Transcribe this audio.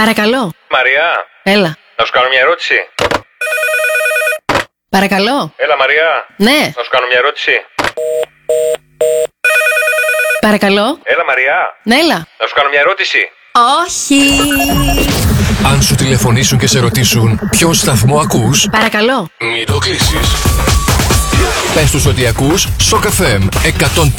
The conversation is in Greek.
Παρακαλώ. Μαριά. Έλα. Να σου κάνω μια ερώτηση. Παρακαλώ. Έλα, Μαριά. Ναι. Να σου κάνω μια ερώτηση. Παρακαλώ. Έλα, Μαριά. Ναι, έλα. Να σου κάνω μια ερώτηση. Όχι. Αν σου τηλεφωνήσουν και σε ρωτήσουν ποιον σταθμό ακούς, Παρακαλώ. μην το κλείσεις. Πες τους ότι ακούς Shock FM 104,8.